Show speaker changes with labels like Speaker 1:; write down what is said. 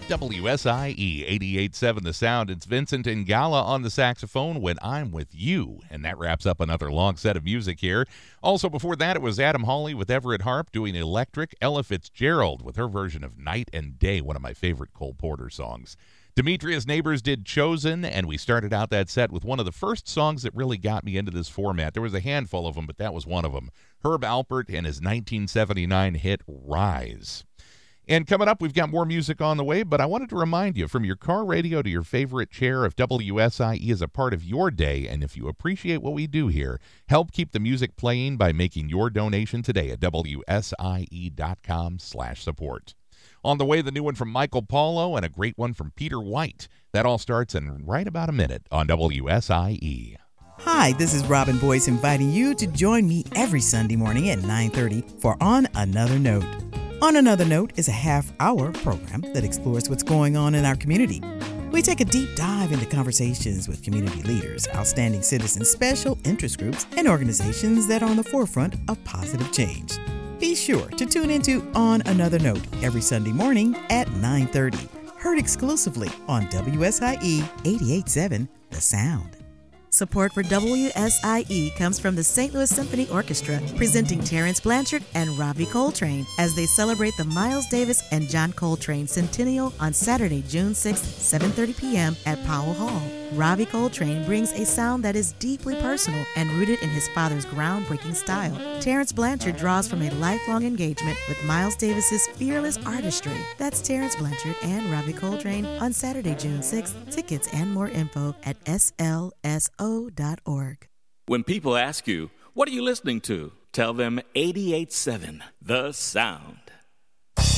Speaker 1: WSIE 88.7 The Sound. It's Vincent Ingala on the saxophone when I'm with you. And that wraps up another long set of music here. Also before that, it was Adam Hawley with Everett Harp doing Electric. Ella Fitzgerald with her version of Night and Day, one of my favorite Cole Porter songs. Demetrius Neighbors did Chosen, and we started out that set with one of the first songs that really got me into this format. There was a handful of them, but that was one of them. Herb Alpert and his 1979 hit Rise. And coming up, we've got more music on the way, but I wanted to remind you, from your car radio to your favorite chair, if WSIE is a part of your day, and if you appreciate what we do here, help keep the music playing by making your donation today at WSIE.com/support. On the way, the new one from Michael Paulo and a great one from Peter White. That all starts in right about a minute on WSIE.
Speaker 2: Hi, this is Robin Boyce inviting you to join me every Sunday morning at 9:30 for On Another Note. On Another Note is a half-hour program that explores what's going on in our community. We take a deep dive into conversations with community leaders, outstanding citizens, special interest groups, and organizations that are on the forefront of positive change. Be sure to tune into On Another Note every Sunday morning at 9:30. Heard exclusively on WSIE 88.7 The Sound.
Speaker 3: Support for WSIE comes from the St. Louis Symphony Orchestra, presenting Terrence Blanchard and Ravi Coltrane as they celebrate the Miles Davis and John Coltrane Centennial on Saturday, June 6th, 7:30 p.m. at Powell Hall. Ravi Coltrane brings a sound that is deeply personal and rooted in his father's groundbreaking style. Terrence Blanchard draws from a lifelong engagement with Miles Davis's fearless artistry. That's Terrence Blanchard and Ravi Coltrane on Saturday, June 6th. Tickets and more info at slso.org.
Speaker 4: When people ask you, what are you listening to? Tell them 88.7 The Sound.